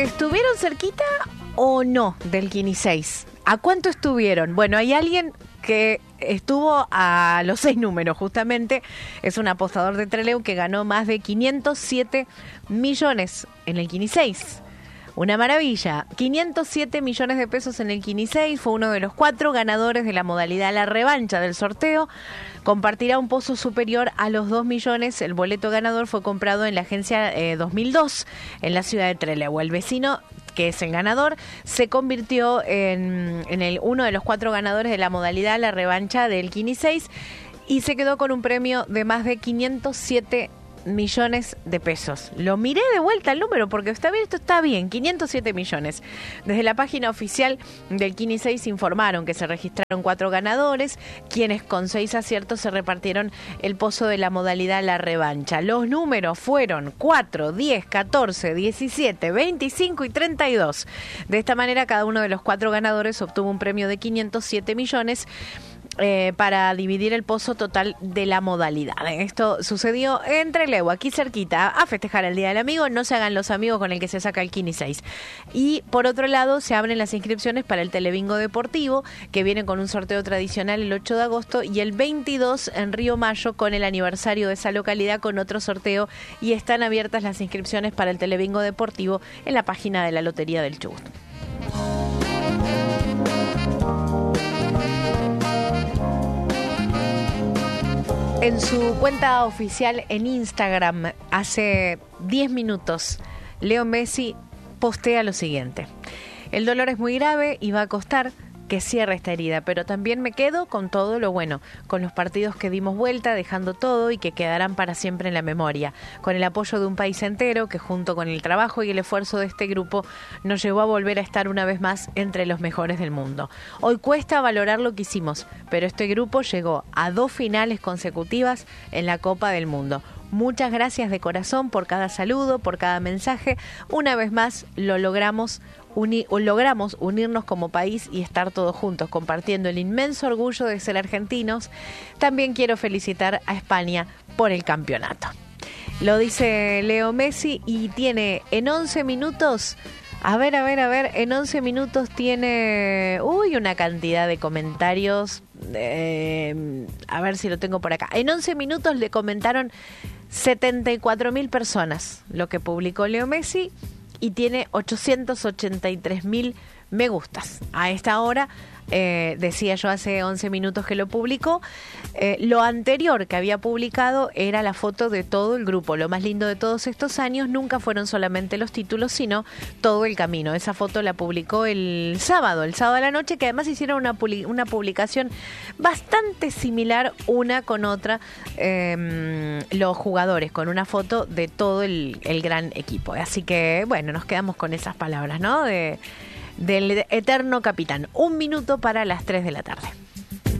¿Estuvieron cerquita o no del Kini 6? ¿A cuánto estuvieron? Bueno, hay alguien que estuvo a los 6 números, justamente. Es un apostador de Trelew que ganó más de 507 millones en el Kini 6. Una maravilla. 507 millones de pesos en el Kini 6. Fue uno de los 4 ganadores de la modalidad La Revancha del sorteo. Compartirá un pozo superior a los 2 millones. El boleto ganador fue comprado en la agencia 2002 en la ciudad de Trelew. El vecino, que es el ganador, se convirtió en uno de los 4 ganadores de la modalidad La Revancha del Kini 6 y se quedó con un premio de más de 507 millones de pesos. Lo miré de vuelta el número porque está bien, esto está bien, 507 millones. Desde la página oficial del Kini 6 informaron que se registraron 4 ganadores, quienes con 6 aciertos se repartieron el pozo de la modalidad La Revancha. Los números fueron 4, 10, 14, 17, 25 y 32. De esta manera, cada uno de los 4 ganadores obtuvo un premio de 507 millones para dividir el pozo total de la modalidad. Esto sucedió en Trelew, aquí cerquita, a festejar el Día del Amigo. No se hagan los amigos con el que se saca el Kini 6. Y por otro lado, se abren las inscripciones para el Telebingo Deportivo, que viene con un sorteo tradicional el 8 de agosto y el 22 en Río Mayo, con el aniversario de esa localidad, con otro sorteo, y están abiertas las inscripciones para el Telebingo Deportivo en la página de la Lotería del Chubut. En su cuenta oficial en Instagram, hace 10 minutos, Leo Messi postea lo siguiente: el dolor es muy grave y va a costar que cierre esta herida, pero también me quedo con todo lo bueno, con los partidos que dimos vuelta, dejando todo y que quedarán para siempre en la memoria, con el apoyo de un país entero que, junto con el trabajo y el esfuerzo de este grupo, nos llevó a volver a estar una vez más entre los mejores del mundo. Hoy cuesta valorar lo que hicimos, pero este grupo llegó a 2 finales consecutivas en la Copa del Mundo. Muchas gracias de corazón por cada saludo, por cada mensaje. Una vez más logramos unirnos como país y estar todos juntos, compartiendo el inmenso orgullo de ser argentinos. También quiero felicitar a España por el campeonato. Lo dice Leo Messi y tiene en 11 minutos... A ver, en 11 minutos tiene una cantidad de comentarios. A ver si lo tengo por acá. En 11 minutos le comentaron 74.000 personas lo que publicó Leo Messi y tiene 883.000 me gustas. A esta hora, decía yo hace 11 minutos que lo publicó. Lo anterior que había publicado era la foto de todo el grupo. Lo más lindo de todos estos años nunca fueron solamente los títulos, sino todo el camino. Esa foto la publicó el sábado a la noche, que además hicieron una publicación bastante similar una con otra, los jugadores, con una foto de todo el gran equipo. Así que, bueno, nos quedamos con esas palabras, ¿no? Del eterno capitán. 1 minuto para las 3 de la tarde.